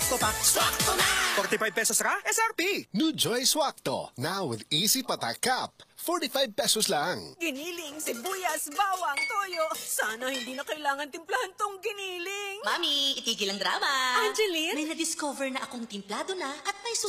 Swakto Pack. Swakto na! 45 pesos ka? SRP. New Joy Swakto. Now with Easy Patak Cup. 45 pesos lang. Giniling, sibuyas, bawang, toyo. Sana hindi na kailangan timplahan tong giniling. Mami, itigil ang drama. Angeline? May na-discover na akong timplado na at may